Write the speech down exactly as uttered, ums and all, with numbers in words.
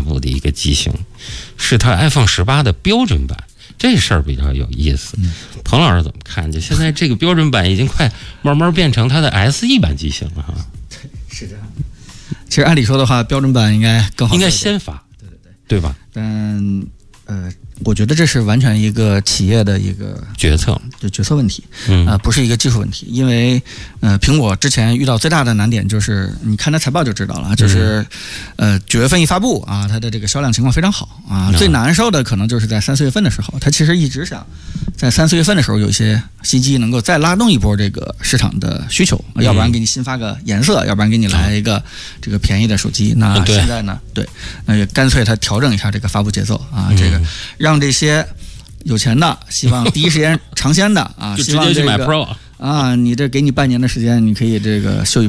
路的一个机型，是它 iPhone 十八的标准版。这事儿比较有意思，彭老师怎么看？就现在这个标准版已经快慢慢变成它的 S E 版机型了哈。 是这样。其实按理说的话，标准版应该更好， 应该先发， 对对对， 对吧？ 但呃，我觉得这是完全一个企业的一个决策， 就决策问题， 嗯啊、呃，不是一个技术问题。因为呃，苹果之前遇到最大的难点就是，你看它财报就知道了，就是呃九月份一发布啊，它的这个销量情况非常好啊。最难受的可能就是在三四月份的时候，它其实一直想在三四月份的时候有一些新机能够再拉动一波这个市场的需求，要不然给你新发个颜色，要不然给你来一个这个便宜的手机。那现在呢，对，那也干脆它调整一下这个发布节奏啊，这个让这些有钱的希望第一时间尝鲜的啊， 就直接去买 Pro 啊，你这给你半年的时间，你可以这个秀一